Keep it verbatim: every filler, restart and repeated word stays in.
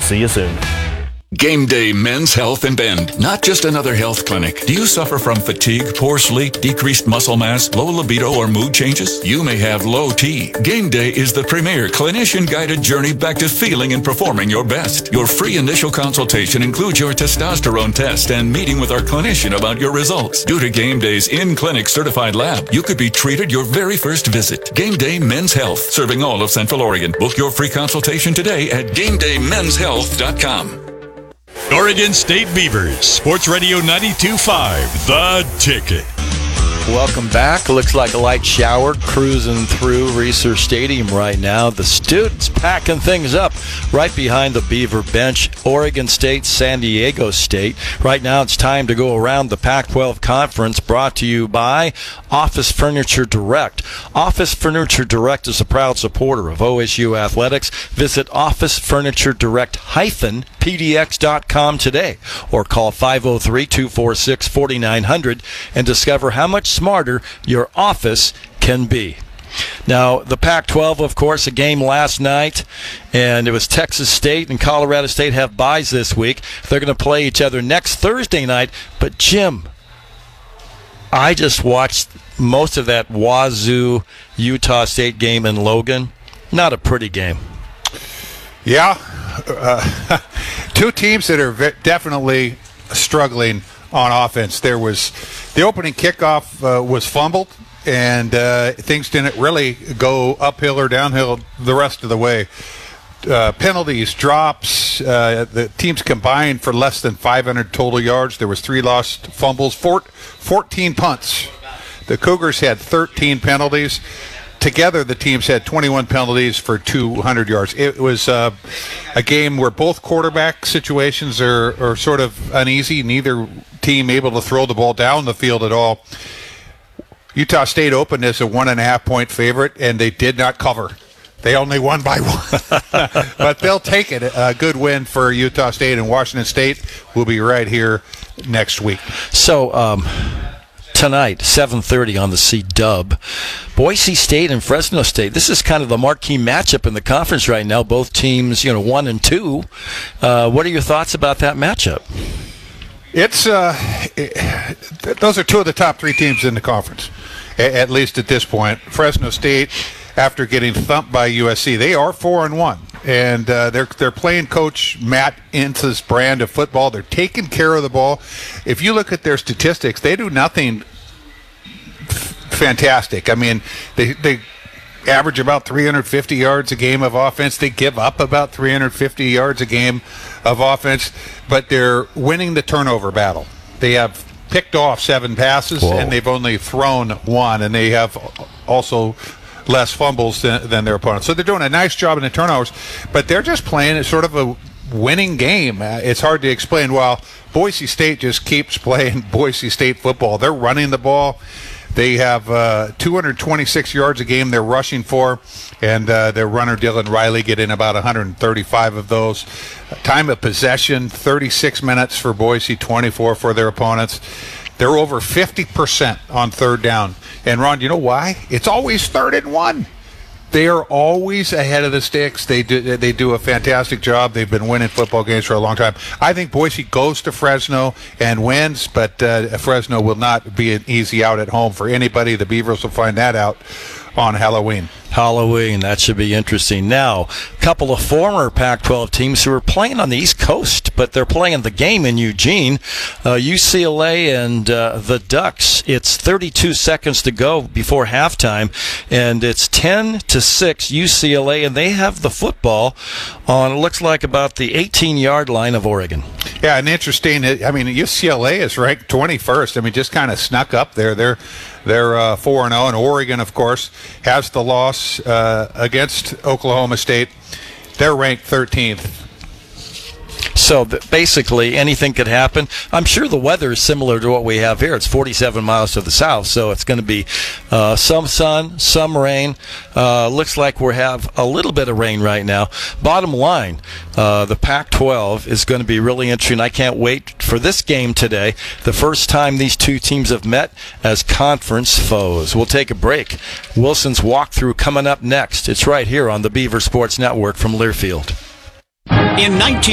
See you soon. Game Day Men's Health in Bend. Not just another health clinic. Do you suffer from fatigue, poor sleep, decreased muscle mass, low libido, or mood changes? You may have low T. Game Day is the premier clinician-guided journey back to feeling and performing your best. Your free initial consultation includes your testosterone test and meeting with our clinician about your results. Due to Game Day's in-clinic certified lab, you could be treated your very first visit. Game Day Men's Health, serving all of Central Oregon. Book your free consultation today at game day men's health dot com. Oregon State Beavers, Sports Radio ninety-two point five, The Ticket. Welcome back. Looks like a light shower cruising through Reser Stadium right now. The students packing things up right behind the Beaver bench. Oregon State, San Diego State. Right now it's time to go around the Pac twelve Conference, brought to you by Office Furniture Direct. Office Furniture Direct is a proud supporter of O S U Athletics. Visit office furniture direct dash p d x dot com today or call five oh three, two four six, four nine zero zero and discover how much smarter your office can be. Now, the Pac twelve, of course, a game last night, and it was Texas State and Colorado State have byes this week. They're going to play each other next Thursday night. But, Jim, I just watched most of that Wazoo-Utah State game in Logan. Not a pretty game. Yeah. Uh, two teams that are ve- definitely struggling on offense. There was the opening kickoff uh, was fumbled, and uh, things didn't really go uphill or downhill the rest of the way. Uh, penalties, drops, uh, the teams combined for less than five hundred total yards. There was three lost fumbles, four, fourteen punts. The Cougars had thirteen penalties. Together, the teams had twenty-one penalties for two hundred yards. It was uh, a game where both quarterback situations are, are sort of uneasy. Neither team able to throw the ball down the field at all. Utah State opened as a one and a half point favorite, and they did not cover. They only won by one. But they'll take it. A good win for Utah State, and Washington State will be right here next week. So, um, tonight, seven thirty on the C-Dub, Boise State and Fresno State. This is kind of the marquee matchup in the conference right now. Both teams, you know, one and two. Uh, what are your thoughts about that matchup? It's uh, it, those are two of the top three teams in the conference, at least at this point. Fresno State, after getting thumped by U S C, they are four and one, and uh, they're they're playing Coach Matt Ince's brand of football. They're taking care of the ball. If you look at their statistics, they do nothing f- fantastic. I mean, they they average about three hundred fifty yards a game of offense. They give up about three hundred fifty yards a game of offense, but they're winning the turnover battle. They have picked off seven passes, Whoa. and they've only thrown one, and they have also less fumbles than, than their opponents. So they're doing a nice job in the turnovers, but they're just playing a sort of a winning game. Uh, it's hard to explain. While Boise State just keeps playing Boise State football. They're running the ball. They have uh, two hundred twenty-six yards a game they're rushing for, and uh, their runner Dylan Riley getting about one hundred thirty-five of those. Time of possession, thirty-six minutes for Boise, twenty-four for their opponents. They're over fifty percent on third down. And, Ron, you know why? It's always third and one. They are always ahead of the sticks. They do they do a fantastic job. They've been winning football games for a long time. I think Boise goes to Fresno and wins, but uh, Fresno will not be an easy out at home for anybody. The Beavers will find that out on Halloween. Halloween, that should be interesting. Now, a couple of former Pac twelve teams who are playing on the East Coast, but they're playing the game in Eugene. Uh, U C L A and uh, the Ducks. It's thirty-two seconds to go before halftime, and it's ten to six U C L A, and they have the football on, it looks like, about the eighteen-yard line of Oregon. Yeah, and interesting. I mean, U C L A is ranked twenty-first. I mean, just kind of snuck up there. They're they're uh, four and oh, and Oregon, of course, has the loss uh, against Oklahoma State. They're ranked thirteenth. So basically, anything could happen. I'm sure the weather is similar to what we have here. It's forty-seven miles to the south, so it's going to be uh, some sun, some rain. Uh, looks like we have a little bit of rain right now. Bottom line, uh, the Pac twelve is going to be really interesting. I can't wait for this game today, the first time these two teams have met as conference foes. We'll take a break. Wilson's walkthrough coming up next. It's right here on the Beaver Sports Network from Learfield. In nineteen